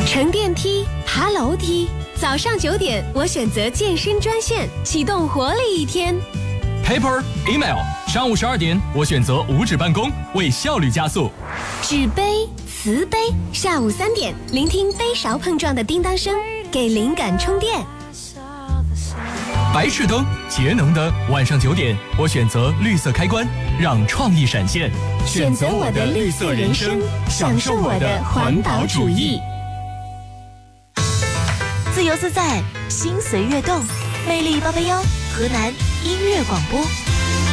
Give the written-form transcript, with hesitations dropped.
乘电梯、爬楼梯，早上9点，我选择健身专线，启动活力一天。 Paper, email， 上午12点，我选择无纸办公，为效率加速。 纸杯、瓷杯，下午3点，聆听杯勺碰撞的叮当声，给灵感充电。 白炽灯，节能灯，晚上9点，我选择绿色开关，让创意闪现。 选择我的绿色人生，享受我的环保主义。 自由自在，心随悦动，魅力881，河南音乐广播。